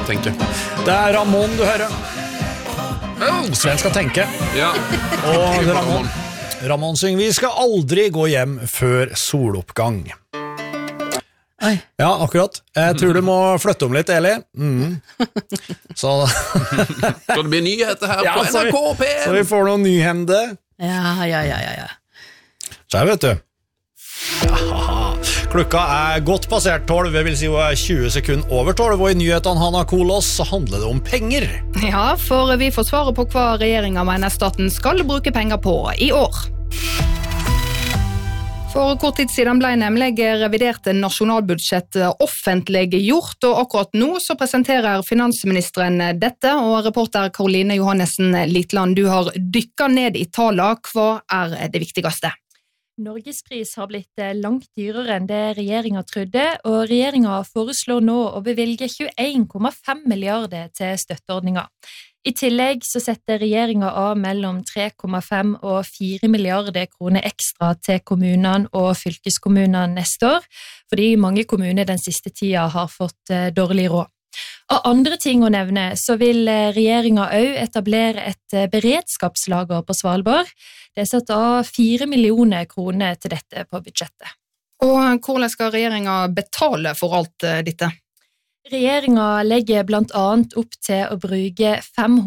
tenke. Det Ramon du hører. Sven skal tenke. Ja. Og Ramon synger vi skal aldri gå hjem før soloppgang. Oi. Ja, akkurat. Jeg tror du må flytte om litt, Eli. Så det blir nyheter her på NRK P1. Så vi får noen nyhender. Ja. Så vet du. Klokka godt passert 12, det vil si 20 sekunder over 12, og i nyhetene Hanna Kolos så handler det om penger. Ja, for vi får svare på hva regjeringen mener staten skal bruke penger på i år. For kort tid siden ble nemlig reviderte nasjonalbudsjett offentliggjort, og akkurat nå så presenterer finansministeren dette, og reporter Karoline Johannessen Litland, du har dykket ned i tallene. Hva det viktigste? Norgespris har blitt langt dyrere enn det regjeringen trodde, og regjeringen foreslår nå å bevilge 21,5 milliarder til støtteordninger. I tillegg så setter regjeringen av mellom 3,5 og 4 milliarder kroner ekstra til kommunene og fylkeskommunene neste år, fordi mange kommuner den siste tiden har fått dårlig råd. Av andre ting å nevne, så vil regjeringen også etablere et beredskapslager på Svalbard. Det satt av 4 millioner kroner til dette på budsjettet. Og hvordan skal regjeringen betale for alt dette? Regjeringen legger blant annet opp til å bruke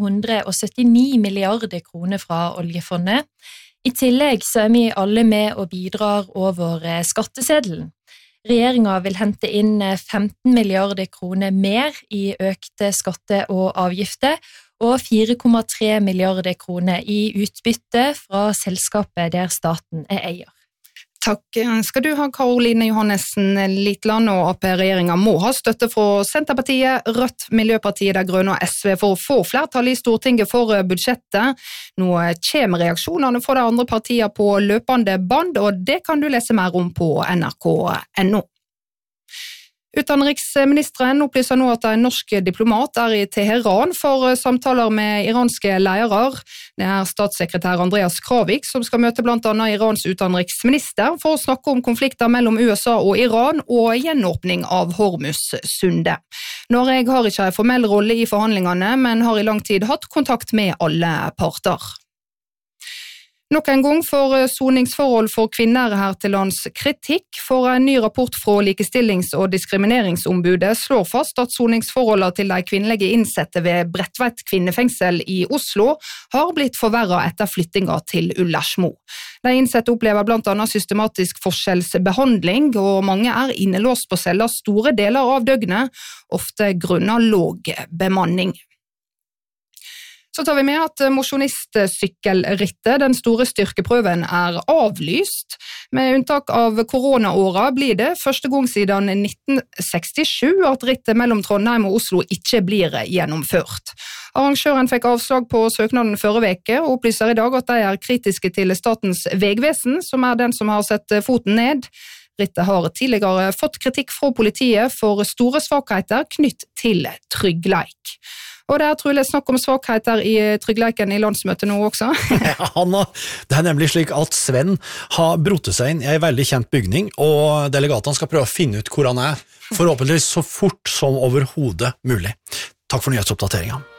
579 milliarder kroner fra oljefondet. I tillegg så vi alle med og bidrar over skatteseddelen. Regjeringen vil hente inn 15 milliarder kroner mer i økte skatte- og avgifter, og 4,3 milliarder kroner i utbytte fra selskapet der staten eier. Takk skal du ha, Karoline Johannessen Litland, og AP-regjeringen må ha støtte fra Senterpartiet, Rødt, Miljøpartiet De Grønne og SV for å få flertall i Stortinget for budsjettet. Nå kommer reaksjonene fra de andre partiene på løpende band, og det kan du lese mer om på nrk.no. Utenriksministeren opplyser nå at en norsk diplomat i Teheran for samtaler med iranske ledere. Det statssekretær Andreas Kravik som skal møte blant annet Irans utenriksminister for å snakke om konflikter mellom USA og Iran og gjenåpning av Hormuz-sundet. Norge har ikke en formell rolle i forhandlingene, men har i lang tid hatt kontakt med alle parter. Nok en gang for soningsforhold for kvinner her til lands kritikk, for en ny rapport fra Likestillings- og diskrimineringsombudet slår fast at soningsforholdene til de kvinnelige innsatte ved Bredtvet kvinnefengsel i Oslo har blitt forverret etter flyttingen til Ullersmo. De innsatte opplever blant annet systematisk forskjellsbehandling, og mange innelåst på celler store deler av døgnet, ofte grunnet låg bemanning. Så tar vi med at mosjonistsykkelrittet, den store styrkeprøven, avlyst. Med unntak av koronaåret blir det første gang siden 1967 at rittet mellom Trondheim og Oslo ikke blir gjennomført. Arrangøren fikk avslag på søknaden forrige uke og opplyser i dag at de kritiske til Statens vegvesen, som den som har sett foten ned. Rittet har tidligere fått kritikk fra politiet for store svakheter knytt til tryggleik. Og det trolig snakk om svakheter i tryggleiken i landsmøtet nå også. Ja, Hanna, det nemlig slik at Sven har brotet seg inn i en veldig kjent bygning, og delegatene skal prøve å finne ut hvor han forhåpentligvis så fort som overhodet mulig. Takk for nyhetsoppdateringen.